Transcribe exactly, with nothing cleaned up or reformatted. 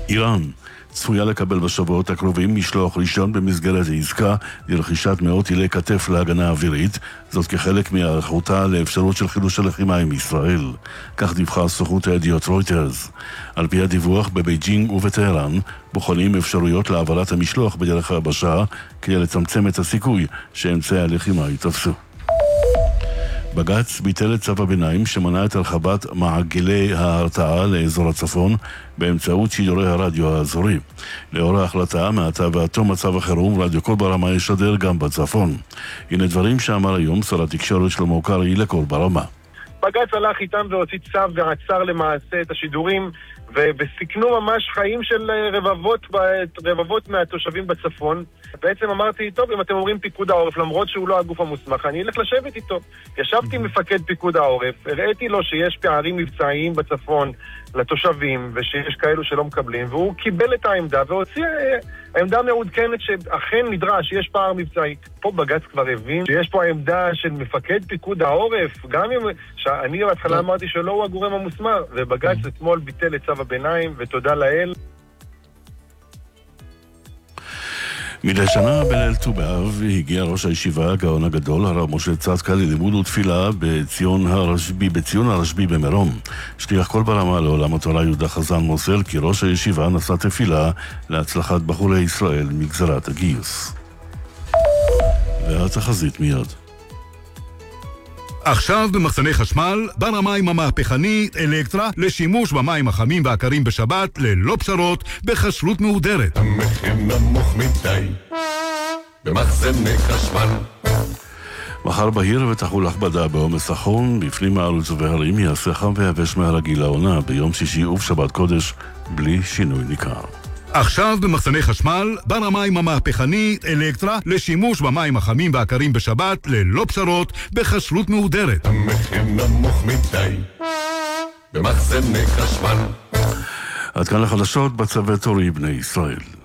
איראן צפויה לקבל בשבועות הקרובים משלוח ראשון במסגרת העסקה לרכישת מאות טילי כתף להגנה אווירית, זאת כחלק מהיערכותה לאפשרות של חידוש הלחימה עם ישראל. כך דיווחה סוכנות הידיעות רויטרס. על פי הדיווח, בבייג'ינג ובטהרן בוחנים אפשרויות להעברת המשלוח בדרך היבשה כדי לצמצם את הסיכוי שאמצעי הלחימה יתפסו. בג"ץ ביטל את צו הביניים שמנע את הרחבת מעגלי ההרתעה לאזור הצפון באמצעות שידורי הרדיו האזורי. לאור ההחלטה, מעתה ועד תום מצב החירום, רדיו קול ברמה ישדר גם בצפון. הנה דברים שאמר היום שר התקשורת שלמה קרעי לקול ברמה. בג"ץ הלך איתם והוציא צו ועצר למעשה את השידורים ובסיכנו ממש חיים של רבבות, רבבות מהתושבים בצפון. בעצם אמרתי, טוב, אם אתם אומרים פיקוד העורף, למרות שהוא לא הגוף המוסמך, אני אלך לשבת איתו. ישבתי עם מפקד פיקוד העורף, הראיתי לו שיש פערים מבצעיים בצפון לתושבים, ושיש כאלו שלא מקבלים, והוא קיבל את העמדה והוציא העמדה מעודכנת שאכן נדרש, שיש פער מבצעי. פה בג"ץ כבר הבין שיש פה העמדה של מפקד פיקוד העורף, גם אם שאני בהתחלה אמרתי שלא הוא הגורם המוסמך, ובג"ץ אתמול ביטל את צו הביניים, ותודה לאל. מדי שנה בליל ט"ו באב הגיע ראש הישיבה הגאון הגדול הרב משה צדקה ללימוד ותפילה בציון הרשב"י בציון הרשב"י במירון. שליח קול ברמה לעולם התורה יהודה חזן מוסר כי ראש הישיבה נשא תפילה להצלחת בחורי ישראל מגזרת הגיוס. והתחזית מיד. עכשיו במחסני חשמל, בר המים המהפכנית אלקטרה לשימוש במים החמים והקרים בשבת ללא פשרות בכשרות מהודרת. המחיר נמוך מדי במחסני חשמל. מחר בהיר ותחול הכבדה בעומס החום, בפנים הארץ ובהרים יעשה חם ויבש מהרגיל לעונה, ביום שישי ובשבת קודש בלי שינוי ניכר. עכשיו במחסני חשמל, בר המים המהפכנית אלקטרה לשימוש במים החמים והקרים בשבת ללא פשרות בכשרות מהודרת. המחיר נמוך מדי במחסני חשמל. עד כאן לחדשות בצוות אורי בני ישראל.